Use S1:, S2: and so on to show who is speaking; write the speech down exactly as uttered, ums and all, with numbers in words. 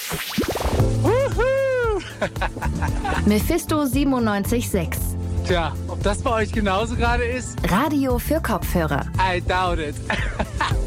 S1: Wuhu!
S2: Mephisto siebenundneunzig Komma sechs.
S1: Tja, ob das bei euch genauso gerade ist?
S2: Radio für Kopfhörer.
S1: I doubt it.